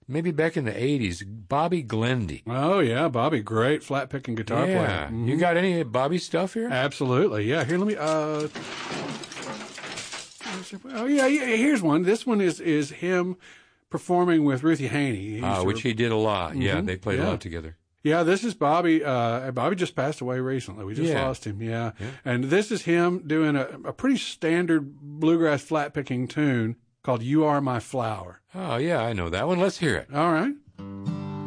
maybe back in the 80s, Bobby Glendy. Oh, yeah, Bobby, great flat-picking guitar player. Yeah. You got any Bobby stuff here? Absolutely, yeah. Here, let me, oh, yeah, here's one. This one is him performing with Ruthie Haney. Which he did a lot. Mm-hmm. Yeah, they played a lot together. Yeah, this is Bobby. Bobby just passed away recently. We just lost him. Yeah. And this is him doing a pretty standard bluegrass flat-picking tune called You Are My Flower. Oh, yeah, I know that one. Let's hear it. All right.